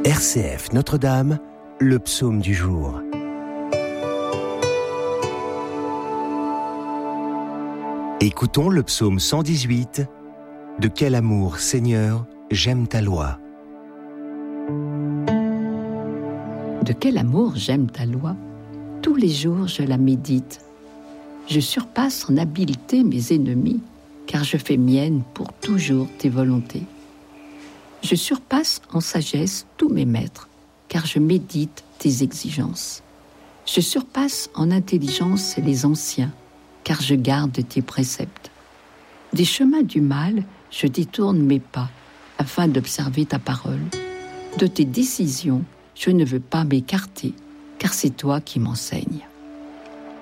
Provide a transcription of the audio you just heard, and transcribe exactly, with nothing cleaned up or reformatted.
R C F Notre-Dame, le psaume du jour. Écoutons le psaume cent dix-huit. De quel amour, Seigneur, j'aime ta loi. De quel amour j'aime ta loi. Tous les jours je la médite. Je surpasse en habileté mes ennemis, car je fais mienne pour toujours tes volontés. Je surpasse en sagesse tous mes maîtres, car je médite tes exigences. Je surpasse en intelligence les anciens, car je garde tes préceptes. Des chemins du mal, je détourne mes pas, afin d'observer ta parole. De tes décisions, je ne veux pas m'écarter, car c'est toi qui m'enseignes.